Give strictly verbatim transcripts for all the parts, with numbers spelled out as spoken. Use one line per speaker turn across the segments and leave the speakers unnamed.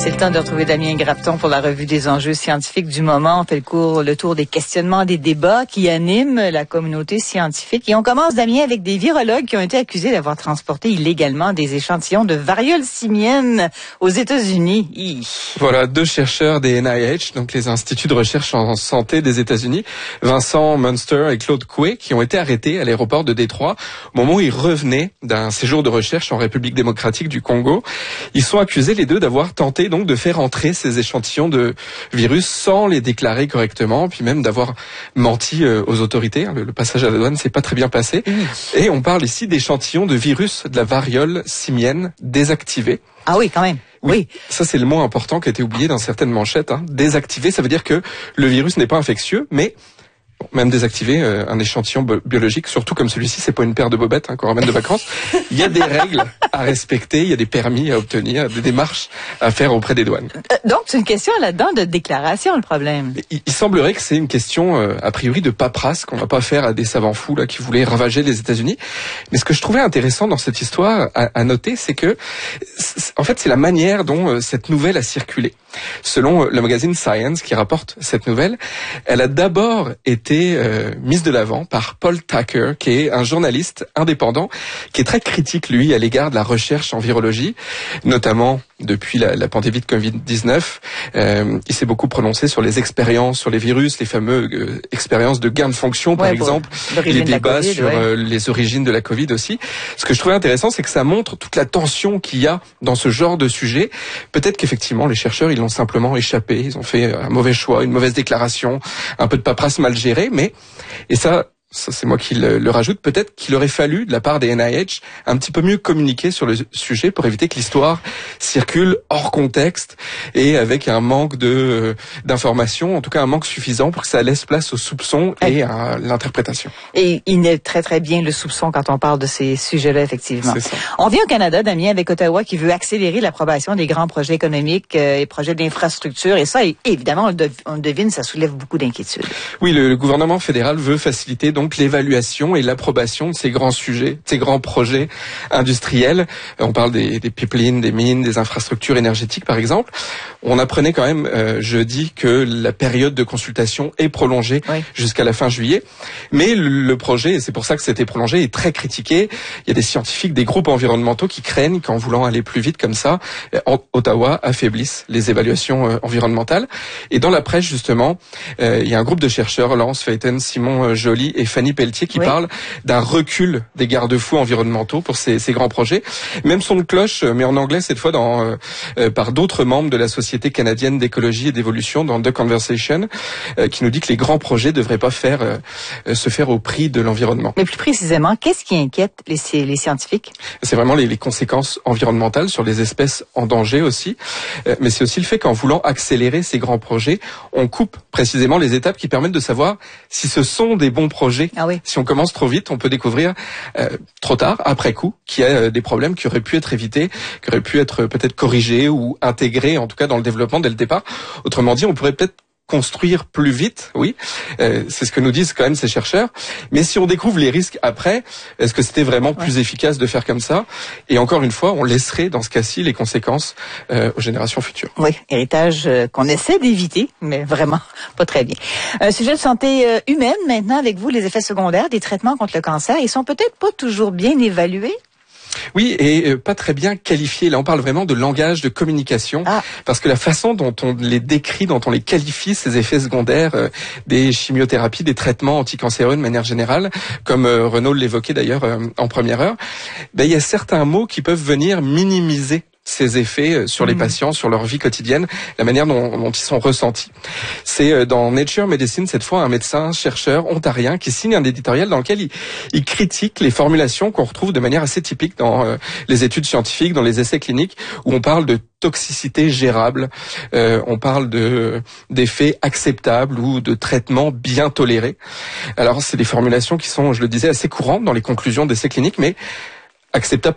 C'est le temps de retrouver Damien Grafton pour la revue des enjeux scientifiques du moment. On fait le, cours, le tour des questionnements, des débats qui animent la communauté scientifique. Et on commence, Damien, avec des virologues qui ont été accusés d'avoir transporté illégalement des échantillons de variole simienne aux États-Unis. Hi.
Voilà, deux chercheurs des N I H, donc les instituts de recherche en santé des États-Unis, Vincent Munster et Claude Coué, qui ont été arrêtés à l'aéroport de Détroit au moment où ils revenaient d'un séjour de recherche en République démocratique du Congo. Ils sont accusés, les deux, d'avoir tenté donc de faire entrer ces échantillons de virus sans les déclarer correctement, puis même d'avoir menti aux autorités. Le, le passage à la douane s'est pas très bien passé. Mmh. Et on parle ici d'échantillons de virus de la variole simienne désactivés.
Ah oui, quand même.
Oui,
oui.
Ça c'est le mot important qui a été oublié dans certaines manchettes. Hein. Désactivé, ça veut dire que le virus n'est pas infectieux, mais bon, même désactiver euh, un échantillon bi- biologique, surtout comme celui-ci, c'est pas une paire de bobettes hein, qu'on ramène de vacances. Il y a des règles à respecter, il y a des permis à obtenir, des démarches à faire auprès des douanes.
Euh, donc c'est une question là-dedans de déclaration, le problème.
Il, il semblerait que c'est une question euh, a priori de paperasse qu'on va pas faire à des savants fous là qui voulaient ravager les États-Unis. Mais ce que je trouvais intéressant dans cette histoire à, à noter, c'est que c'est, en fait c'est la manière dont euh, cette nouvelle a circulé. Selon euh, le magazine Science qui rapporte cette nouvelle, elle a d'abord été euh, mise de l'avant par Paul Tucker, qui est un journaliste indépendant, qui est très critique, lui, à l'égard de la recherche en virologie, notamment depuis la, la pandémie de covid dix-neuf. Euh, il s'est beaucoup prononcé sur les expériences, sur les virus, les fameuses euh, expériences de gain de fonction, par ouais, exemple, bon, les débats COVID, sur ouais. euh, les origines de la Covid aussi. Ce que je trouvais intéressant, c'est que ça montre toute la tension qu'il y a dans ce genre de sujet. Peut-être qu'effectivement, les chercheurs, ils l'ont simplement échappé, ils ont fait un mauvais choix, une mauvaise déclaration, un peu de paperasse mal gérée, mais, et ça, ça c'est moi qui le, le rajoute, peut-être qu'il aurait fallu, de la part des N I H, un petit peu mieux communiquer sur le sujet pour éviter que l'histoire circule hors contexte et avec un manque de d'informations, en tout cas un manque suffisant pour que ça laisse place au soupçon et à l'interprétation.
Et il naît très très bien le soupçon quand on parle de ces sujets-là, effectivement. On vient au Canada, Damien, avec Ottawa qui veut accélérer l'approbation des grands projets économiques et projets d'infrastructure. Et ça, évidemment, on le devine, ça soulève beaucoup d'inquiétudes.
Oui, le, le gouvernement fédéral veut faciliter donc Donc l'évaluation et l'approbation de ces grands sujets, ces grands projets industriels. On parle des, des pipelines, des mines, des infrastructures énergétiques par exemple. On apprenait quand même euh, jeudi que la période de consultation est prolongée oui. jusqu'à la fin juillet. Mais le, le projet, et c'est pour ça que c'était prolongé, est très critiqué. Il y a des scientifiques, des groupes environnementaux qui craignent qu'en voulant aller plus vite comme ça, en, Ottawa affaiblisse les évaluations euh, environnementales. Et dans la presse justement, euh, il y a un groupe de chercheurs, Laurence Phaeton, Simon euh, Joly et Fanny Pelletier qui oui. parle d'un recul des garde-fous environnementaux pour ces, ces grands projets. Même son de cloche, mais en anglais cette fois dans, euh, par d'autres membres de la Société canadienne d'écologie et d'évolution dans The Conversation, euh, qui nous dit que les grands projets ne devraient pas faire, euh, se faire au prix de l'environnement.
Mais plus précisément, qu'est-ce qui inquiète les, les scientifiques?
C'est vraiment les, les conséquences environnementales sur les espèces en danger aussi, euh, mais c'est aussi le fait qu'en voulant accélérer ces grands projets, on coupe précisément les étapes qui permettent de savoir si ce sont des bons projets.
Ah oui.
Si on commence trop vite, on peut découvrir euh, trop tard, après coup, qu'il y a euh, des problèmes qui auraient pu être évités, qui auraient pu être euh, peut-être corrigés ou intégrés, en tout cas dans le développement dès le départ. Autrement dit, on pourrait peut-être construire plus vite, oui, euh, c'est ce que nous disent quand même ces chercheurs. Mais si on découvre les risques après, est-ce que c'était vraiment ouais. plus efficace de faire comme ça? Et encore une fois, on laisserait dans ce cas-ci les conséquences euh, aux générations futures.
Oui, héritage euh, qu'on essaie d'éviter, mais vraiment pas très bien. Un sujet de santé euh, humaine maintenant avec vous, les effets secondaires des traitements contre le cancer. Ils sont peut-être pas toujours bien évalués.
Oui, et pas très bien qualifiés. Là, on parle vraiment de langage de communication, ah. parce que la façon dont on les décrit, dont on les qualifie, ces effets secondaires euh, des chimiothérapies, des traitements anticancéreux de manière générale, comme euh, Renaud l'évoquait d'ailleurs euh, en première heure, ben, il y a certains mots qui peuvent venir minimiser ces effets sur les mmh. patients, sur leur vie quotidienne, la manière dont, dont ils sont ressentis. C'est dans Nature Medicine, cette fois, un médecin chercheur ontarien qui signe un éditorial dans lequel il, il critique les formulations qu'on retrouve de manière assez typique dans euh, les études scientifiques, dans les essais cliniques, où on parle de toxicité gérable, euh, on parle de d'effets acceptables ou de traitements bien tolérés. Alors, c'est des formulations qui sont, je le disais, assez courantes dans les conclusions d'essais cliniques, mais acceptables par qui ?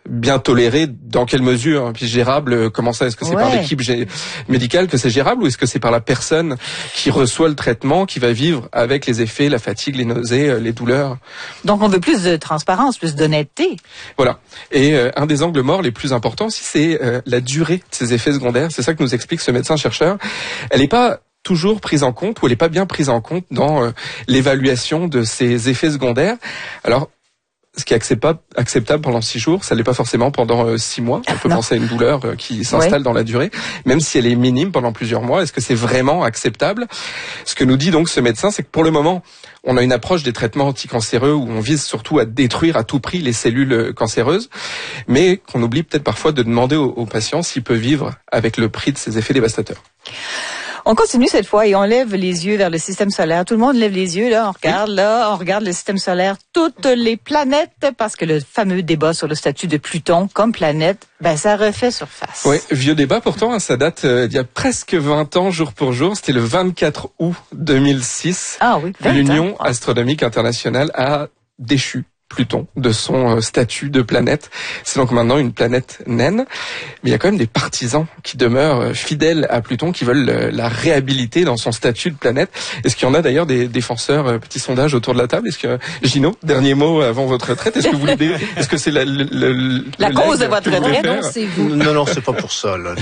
bien toléré, dans quelle mesure, puis gérable, comment ça, est-ce que c'est ouais. par l'équipe gé- médicale que c'est gérable ou est-ce que c'est par la personne qui reçoit le traitement, qui va vivre avec les effets, la fatigue, les nausées, les douleurs.
Donc on veut plus de transparence, plus d'honnêteté.
Voilà. Et euh, un des angles morts les plus importants aussi, c'est euh, la durée de ces effets secondaires. C'est ça que nous explique ce médecin-chercheur. Elle n'est pas toujours prise en compte ou elle n'est pas bien prise en compte dans euh, l'évaluation de ces effets secondaires. Alors, ce qui est acceptable, acceptable pendant six jours, ça l'est pas forcément pendant euh, six mois. On peut non. penser à une douleur euh, qui s'installe ouais. dans la durée, même si elle est minime pendant plusieurs mois. Est-ce que c'est vraiment acceptable? Ce que nous dit donc ce médecin, c'est que pour le moment, on a une approche des traitements anticancéreux où on vise surtout à détruire à tout prix les cellules cancéreuses, mais qu'on oublie peut-être parfois de demander aux, aux patients s'ils peuvent vivre avec le prix de ces effets dévastateurs.
On continue cette fois et on lève les yeux vers le système solaire. Tout le monde lève les yeux, là, on regarde, oui. là, on regarde le système solaire, toutes les planètes, parce que le fameux débat sur le statut de Pluton comme planète, ben, ça refait surface.
Oui, vieux débat pourtant, hein, ça date euh, d'il y a presque vingt ans, jour pour jour. C'était le vingt-quatre août deux mille six.
Ah oui, vingt
L'Union
ans.
astronomique internationale a déchu Pluton de son statut de planète. C'est donc maintenant une planète naine. Mais il y a quand même des partisans qui demeurent fidèles à Pluton, qui veulent la réhabiliter dans son statut de planète. Est-ce qu'il y en a d'ailleurs des défenseurs, petit sondage autour de la table? Est-ce que, Gino, dernier mot avant votre retraite, est-ce que vous voulez, est-ce que c'est la, le, le,
la le cause de votre retraite?
Non, c'est vous. Non, non, c'est pas pour ça, là.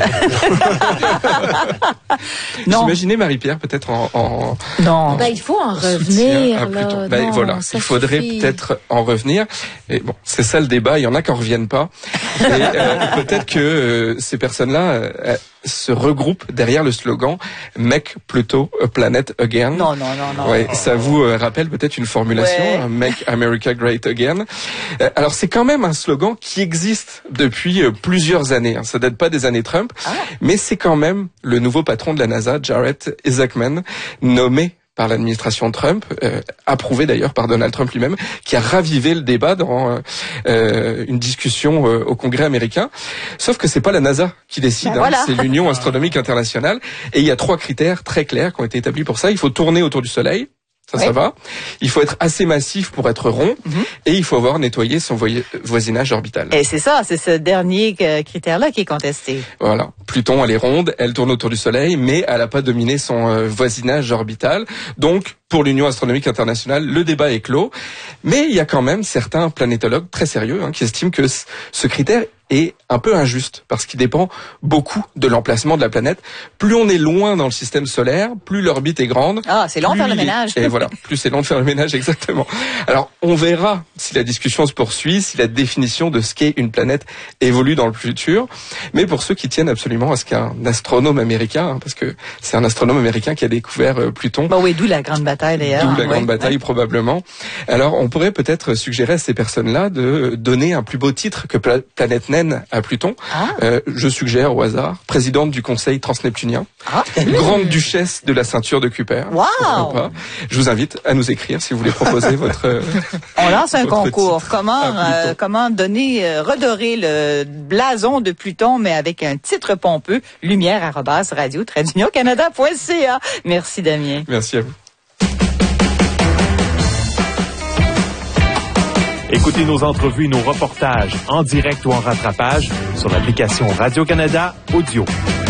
Non. J'imaginais Marie-Pierre peut-être en, en
non. Bah, il faut en revenir,
là. Bah, non, voilà. Il faudrait suffit. peut-être en revenir. Et bon, c'est ça le débat. Il y en a qui en reviennent pas. Et euh, peut-être que euh, ces personnes-là euh, se regroupent derrière le slogan "Make Pluto a Planet Again".
Non, non, non, non.
Ouais, ça vous euh, rappelle peut-être une formulation ouais. "Make America Great Again". Euh, alors c'est quand même un slogan qui existe depuis euh, plusieurs années. Hein. Ça date pas des années Trump, ah. mais c'est quand même le nouveau patron de la NASA, Jared Isaacman, nommé par l'administration Trump, euh, approuvé d'ailleurs par Donald Trump lui-même, qui a ravivé le débat dans euh, une discussion euh, au Congrès américain. Sauf que c'est pas la NASA qui décide, ben hein, voilà. c'est l'Union astronomique internationale. Et il y a trois critères très clairs qui ont été établis pour ça. Il faut tourner autour du Soleil. Ça, oui. ça va. Il faut être assez massif pour être rond mm-hmm. et il faut avoir nettoyé son voy- voisinage orbital.
Et c'est ça, c'est ce dernier critère-là qui est contesté.
Voilà. Pluton, elle est ronde, elle tourne autour du Soleil, mais elle n'a pas dominé son euh, voisinage orbital. Donc, pour l'Union astronomique internationale, le débat est clos. Mais il y a quand même certains planétologues très sérieux hein, qui estiment que c- ce critère est un peu injuste parce qu'il dépend beaucoup de l'emplacement de la planète. Plus on est loin dans le système solaire, plus l'orbite est grande.
Ah, c'est long de faire le ménage.
Et voilà, plus c'est long de faire le ménage, exactement. Alors, on verra si la discussion se poursuit, si la définition de ce qu'est une planète évolue dans le futur. Mais pour ceux qui tiennent absolument à ce qu'un astronome américain, hein, parce que c'est un astronome américain qui a découvert euh, Pluton.
Bah oui, d'où la grande bataille d'ailleurs.
D'où la
ouais,
grande bataille
ouais.
probablement. Alors, on pourrait peut-être suggérer à ces personnes-là de donner un plus beau titre que pla- Planète Naine à Pluton. Ah. Euh, je suggère au hasard, présidente du Conseil transneptunien, ah. grande duchesse de la ceinture de Kuiper.
Wow.
Je vous invite à nous écrire si vous voulez proposer votre.
On lance un concours. Comment euh, comment donner euh, redorer le blason de Pluton, mais avec un titre pompeux. Lumière arobase radio trait d'union canada point c a. Merci Damien.
Merci à vous.
Écoutez nos entrevues et nos reportages en direct ou en rattrapage sur l'application Radio-Canada Audio.